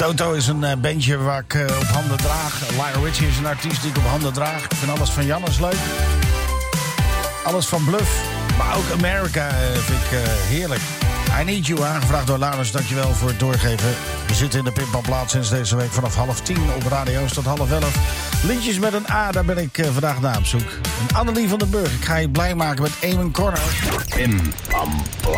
Toto is een bandje waar ik op handen draag. Lionel Richie is een artiest die ik op handen draag. Ik vind alles van Jannes leuk. Alles van Bluff. Maar ook America vind ik heerlijk. I Need You, aangevraagd door Laurens. Dankjewel voor het doorgeven. We zitten in de Pimpalplaat sinds deze week vanaf 10:30 op Radio tot 11:30. Liedjes met een A, daar ben ik vandaag naar op zoek. En Annelie van den Burg, ik ga je blij maken met Eamon Corner. Pimpalplaat.